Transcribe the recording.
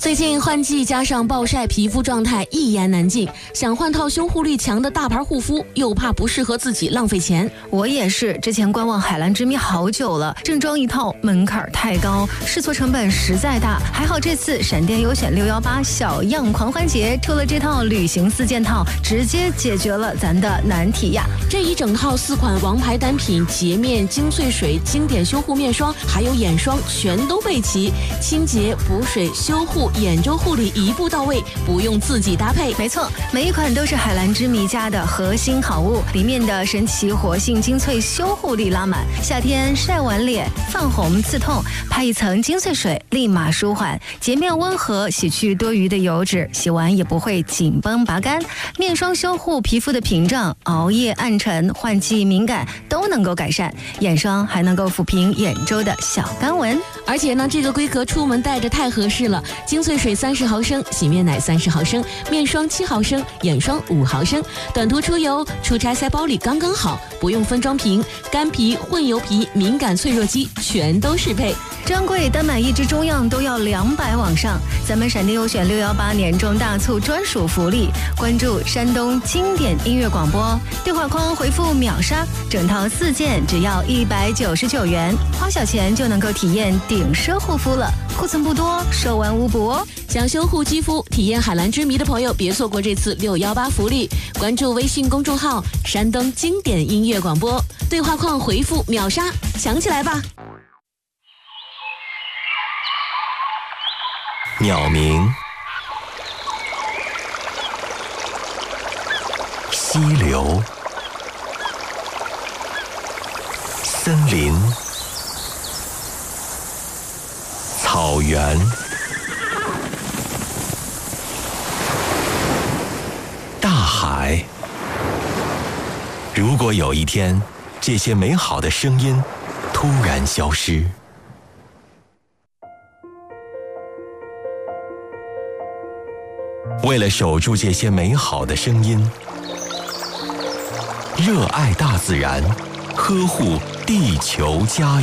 最近换季加上暴晒，皮肤状态一言难尽。想换套修护力强的大牌护肤，又怕不适合自己浪费钱。 我也是，之前观望海蓝之谜好久了，正装一套门槛太高，试错成本实在大。还好这次闪电优选618小样狂欢节出了这套旅行4件套，直接解决了咱的难题呀！ 这一整套4款王牌单品，洁面、精粹水、经典修护面霜，还有眼霜，全都备齐，清洁、补水、修护、眼周护理一步到位，不用自己搭配。 没错，每一款都是海蓝之谜家的核心好物，里面的神奇活性精粹修护力拉满，夏天晒完脸泛红刺痛，拍一层精粹水立马舒缓，洁面温和，洗去多余的油脂，洗完也不会紧绷拔干。面霜修护皮肤的屏障，熬夜暗沉、换季敏感都能够改善，眼霜还能够抚平眼周的小干纹。 而且呢，这个规格出门带着太合适了，精粹水30毫升，洗面奶30毫升，面霜7毫升，眼霜5毫升，短途出游出差塞包里刚刚好，不用分装瓶，干皮、混油皮、敏感脆弱肌全都适配。 专柜单买1支中样都要200往上，咱们闪电优选618年终大促专属福利，关注山东经典音乐广播，对话框回复秒杀，整套4件只要199元，花小钱就能够体验顶奢护肤了，库存不多，售完无补哦。 想修护肌肤、体验海蓝之谜的朋友，别错过这次618福利，关注微信公众号山东经典音乐广播，对话框回复秒杀，抢起来吧！ 鸟鸣，溪流，森林，草原，大海。如果有一天，这些美好的声音突然消失，为了守住这些美好的声音，热爱大自然，呵护地球家园。